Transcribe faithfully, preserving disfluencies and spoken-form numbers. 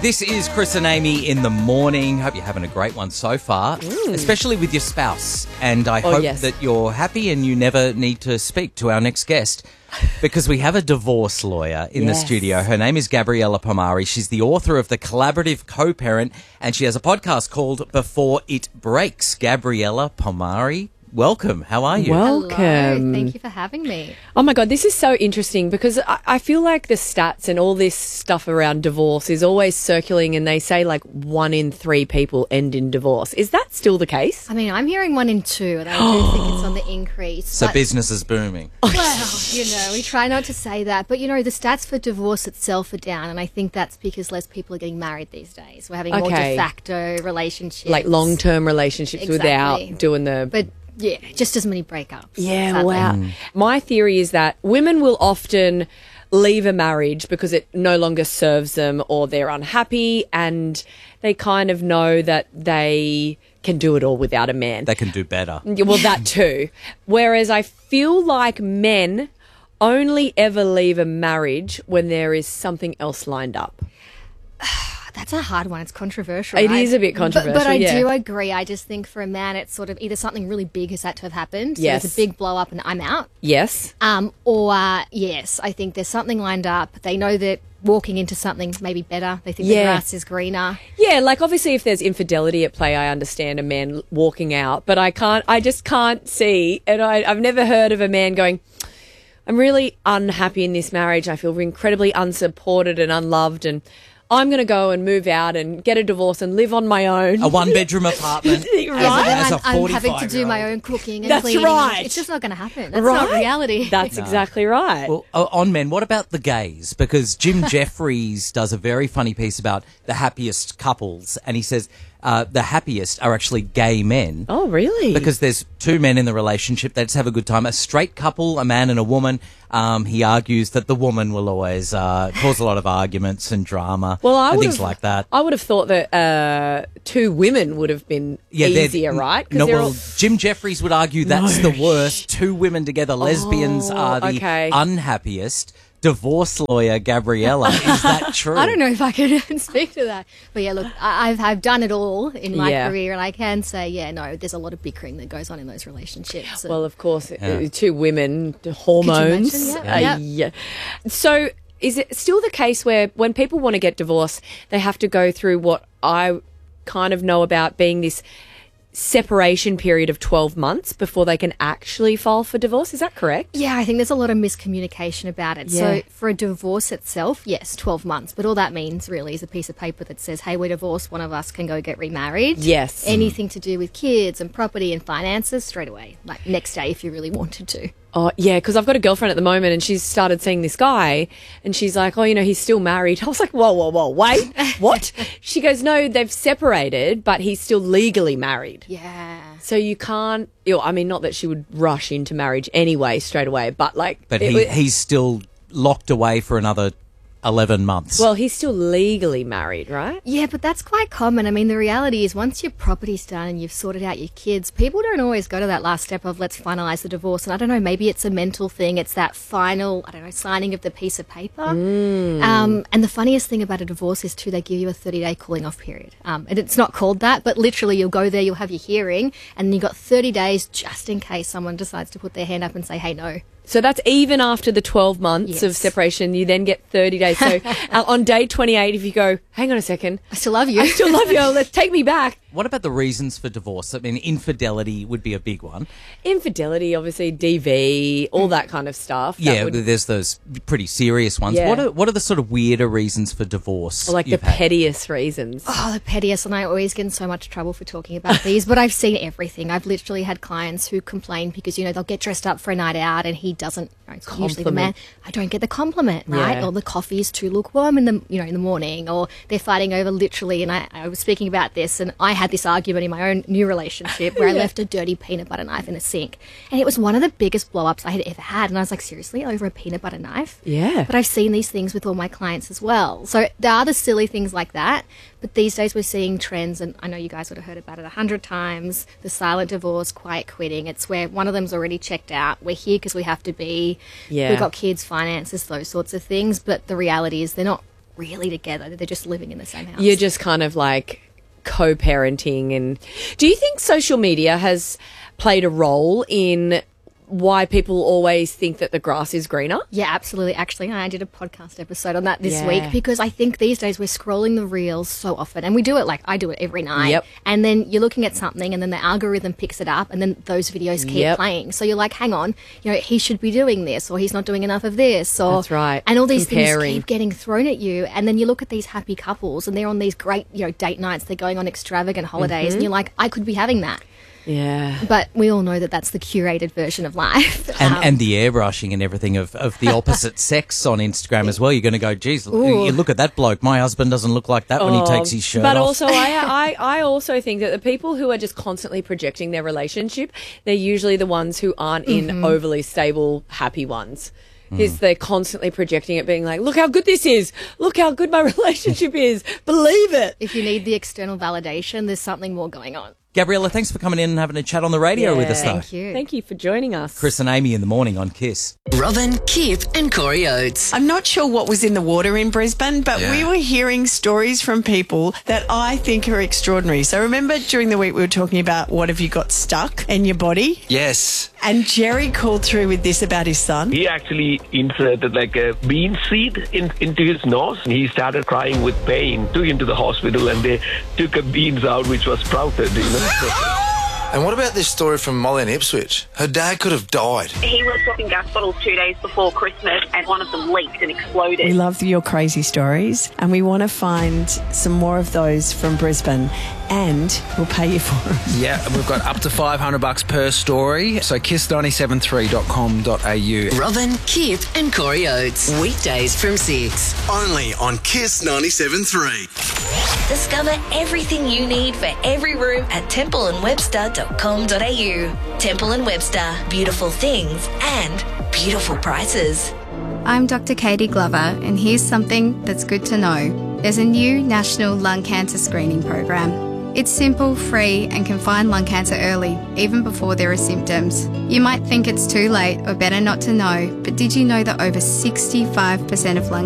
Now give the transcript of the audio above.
This is Chris and Amy in the morning. Hope you're having a great one so far, mm. especially with your spouse. And I oh, hope yes. that you're happy and you never need to speak to our next guest because we have a divorce lawyer in yes. the studio. Her name is Gabriella Pomari. She's the author of The Collaborative Co-Parent and she has a podcast called Before It Breaks. Gabriella Pomari, welcome. How are you? Welcome. Hello. Thank you for having me. Oh, my God, this is so interesting because I, I feel like the stats and all this stuff around divorce is always circling and they say like one in three people end in divorce. Is that still the case? I mean, I'm hearing one in two and I do think it's on the increase. So but, business is booming. Well, you know, we try not to say that. But, you know, the stats for divorce itself are down and I think that's because less people are getting married these days. We're having more Okay. de facto relationships. Like long-term relationships Exactly. without doing the... But yeah, just as many breakups. Yeah, sadly. wow. Mm. My theory is that women will often leave a marriage because it no longer serves them or they're unhappy and they kind of know that they can do it all without a man. They can do better. Well, that too. Whereas I feel like men only ever leave a marriage when there is something else lined up. That's a hard one. It's controversial. It right? is a bit controversial, But, but I yeah. do agree. I just think for a man, it's sort of either something really big has had to have happened. So Yes. there's a big blow up and I'm out. Yes. Um, or, uh, yes, I think there's something lined up. They know that walking into something maybe better. They think Yeah. the grass is greener. Yeah, like obviously if there's infidelity at play, I understand a man walking out, but I can't, I just can't see, and I, I've never heard of a man going, I'm really unhappy in this marriage. I feel incredibly unsupported and unloved and I'm going to go and move out and get a divorce and live on my own. A one-bedroom apartment. Right? As a, as a I'm, I'm having to do my forty-five-year-old. own cooking and That's cleaning. right. It's just not going to happen. That's Right? not reality. That's exactly right. Well, uh, on men, what about the gays? Because Jim Jeffries does a very funny piece about the happiest couples, and he says uh, the happiest are actually gay men. Oh, really? Because there's two men in the relationship, they just have a good time. A straight couple, a man and a woman, um, he argues that the woman will always uh, cause a lot of arguments and drama well, I and would things have, like that. I would have thought that uh, two women would have been Yeah, they're- easier, right? 'Cause No, they're well, all- Jim Jeffries would argue that's No. the worst. Two women together, lesbians Oh, are the okay. unhappiest. Divorce lawyer Gabriella, is that true? I don't know if I can speak to that. But yeah, look, I, I've, I've done it all in my Yeah. career and I can say, yeah, no, there's a lot of bickering that goes on in those relationships. And- Well, of course, Yeah. uh, two women, the hormones. imagine? uh, Yeah. yeah. So, is it still the case where when people want to get divorced, they have to go through what I kind of know about being this separation period of twelve months before they can actually file for divorce? Is that correct? Yeah, I think there's a lot of miscommunication about it. Yeah. So for a divorce itself, yes, twelve months. But all that means really is a piece of paper that says, hey, we're divorced, one of us can go get remarried. Yes. Anything to do with kids and property and finances, straight away, like next day if you really wanted to. Oh, yeah, because I've got a girlfriend at the moment and she's started seeing this guy and she's like, oh, you know, he's still married. I was like, whoa, whoa, whoa, wait, what? She goes, no, they've separated, but he's still legally married. Yeah. So you can't, you know, I mean, not that she would rush into marriage anyway, straight away, but like. But it he, was- he's still locked away for another eleven months. Well, he's still legally married, right? Yeah, but that's quite common. I mean, the reality is once your property's done and you've sorted out your kids, people don't always go to that last step of let's finalise the divorce. And I don't know, maybe it's a mental thing. It's that final, I don't know, signing of the piece of paper. Mm. Um, and the funniest thing about a divorce is too, they give you a thirty-day cooling off period. Um, and it's not called that, but literally you'll go there, you'll have your hearing, and you've got thirty days just in case someone decides to put their hand up and say, hey, no. So that's even after the twelve months of Yes. separation, you then get thirty days. So uh, on day twenty-eight, if you go, hang on a second, I still love you. I still love you, let's take me back. what about the reasons for divorce? I mean, infidelity would be a big one. Infidelity, obviously, D V, all that kind of stuff. That Yeah, would- there's those pretty serious ones. Yeah. What are what are the sort of weirder reasons for divorce? or like the you've had? pettiest reasons. Oh, the pettiest, and I always get in so much trouble for talking about these, but I've seen everything. I've literally had clients who complain because, you know, they'll get dressed up for a night out and he doesn't, you know, it's usually the man, Compliment. I don't get the compliment, right? Yeah. Or the coffee is too lukewarm in the, you know, in the morning, or they're fighting over literally, and I, I was speaking about this, and I had this argument in my own new relationship where I Yeah. left a dirty peanut butter knife in the sink, and it was one of the biggest blow-ups I had ever had, and I was like, seriously, over a peanut butter knife? Yeah. But I've seen these things with all my clients as well. So there are the silly things like that. But these days we're seeing trends, and I know you guys would have heard about it a hundred times, the silent divorce, quiet quitting. It's where one of them's already checked out. We're here because we have to be. Yeah. We've got kids, finances, those sorts of things. But the reality is they're not really together. They're just living in the same house. You're just kind of like co-parenting. And do you think social media has played a role in why people always think that the grass is greener? Yeah, absolutely. Actually, I did a podcast episode on that this Yeah. week because I think these days we're scrolling the reels so often, and we do it like I do it every night. Yep. And then you're looking at something, and then the algorithm picks it up, and then those videos keep Yep. playing. So you're like, hang on, you know, he should be doing this, or he's not doing enough of this, or That's right. And all these Comparing. things keep getting thrown at you, and then you look at these happy couples, and they're on these great, you know, date nights. They're going on extravagant holidays, Mm-hmm. and you're like, I could be having that. Yeah. But we all know that that's the curated version of life. And, Um, and the airbrushing and everything of, of the opposite sex on Instagram as well. You're going to go, geez, Ooh. you look at that bloke. My husband doesn't look like that when he takes his shirt Oh, But off. also, I, I, I also think that the people who are just constantly projecting their relationship, they're usually the ones who aren't Mm-hmm. in overly stable, happy ones. Because they're constantly projecting it, being like, look how good this is. Look how good my relationship is. Believe it. if you need the external validation, there's something more going on. Gabriella, thanks for coming in and having a chat on the radio with us, though. Thank you. Thank you for joining us. Chris and Amy in the morning on Kiss. Robin, Kip and Corey Oates. I'm not sure what was in the water in Brisbane, but we were hearing stories from people that I think are extraordinary. So remember during the week we were talking about what have you got stuck in your body? Yes. And Jerry called through with this about his son. He actually inserted like a bean seed in, into his nose. He started crying with pain, took him to the hospital, and they took a beans out which was sprouted, you know. And what about this story from Molly in Ipswich? Her dad could have died. He was swapping gas bottles two days before Christmas and one of them leaked and exploded. We love your crazy stories and we want to find some more of those from Brisbane and we'll pay you for them. Yeah, and we've got up to five hundred bucks per story. So kiss nine seven three dot com dot a u. Robin, Kip and Corey Oates. Weekdays from six. Only on Kiss ninety-seven point three. Discover everything you need for every room at temple and webster dot com dot a u. Temple and Webster, beautiful things and beautiful prices. I'm Doctor Katie Glover, and here's something that's good to know. There's a new national lung cancer screening program. It's simple, free, and can find lung cancer early, even before there are symptoms. You might think it's too late or better not to know, but did you know that over sixty-five percent of lung